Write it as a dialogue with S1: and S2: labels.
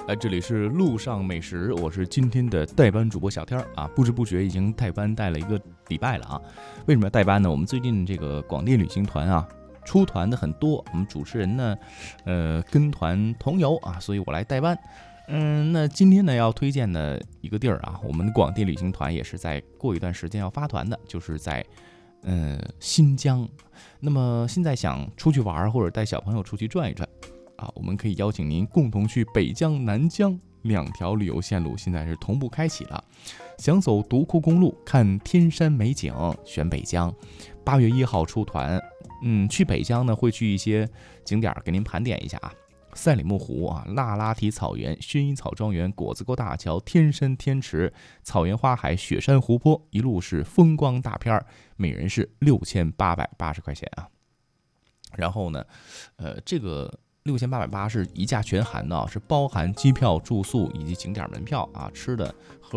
S1: 这里是路上美食，我是今天的代班主播小天啊。不知不觉已经代班带了1个礼拜了啊。为什么要代班呢？我们最近这个广电旅行团啊，出团的很多，我们主持人呢，跟团同游啊，所以我来代班。那今天呢要推荐的一个地儿啊，我们广电旅行团也是在过一段时间要发团的，就是在新疆。那么现在想出去玩或者带小朋友出去转一转啊，我们可以邀请您共同去北疆、南疆2条旅游线路，现在是同步开启了。想走独库公路看天山美景，选北疆。8月1号出团，去北疆呢会去一些景点给您盘点一下啊。赛里木湖啊，腊拉提草原、薰衣草庄园、果子沟大桥、天山天池、草原花海、雪山湖泊，一路是风光大片，每人是6880块钱啊。然后呢，这个6880是一价全含的，是包含机票、住宿以及景点门票啊，吃的喝